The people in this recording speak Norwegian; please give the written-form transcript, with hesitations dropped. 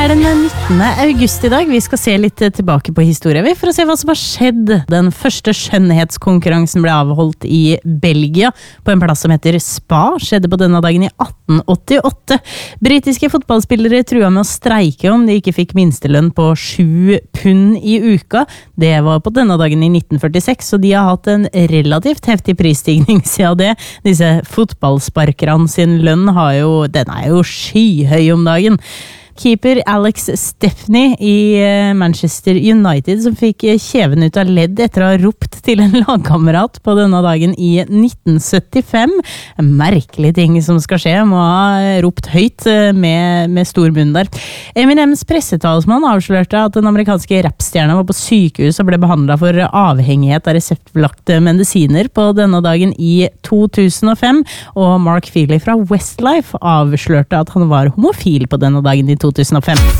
Den 19. august I dag. Vi skal se litt tilbake på historien for å se hva som har skjedd. Den første skjønnhetskonkurransen ble avholdt I Belgia på en plass som heter Spa. Skjedde på denne dagen I 1888. Britiske fotballspillere trua med å streike om de ikke fikk minstelønn på 7 pund I uka. Det var på denne dagen I 1946, så de har hatt en relativt heftig prisstigning siden det. Disse fotballsparkerne sin lønn den jo skyhøy om dagen. Keeper Alex Stepney I Manchester United som fikk kjeven ut av ledd etter å ha ropt til en lagkamerat på denne dagen I 1975. En merkelig ting som skal skje, må ha ropt høyt med stor munn der. Eminems pressetalsmann avslørte at den amerikanske rapstjerna var på sykehus og ble behandlet for avhengighet av reseptbelagte medisiner på denne dagen I 2005, og Mark Feely fra Westlife avslørte at han var homofil på denne dagen I 2005.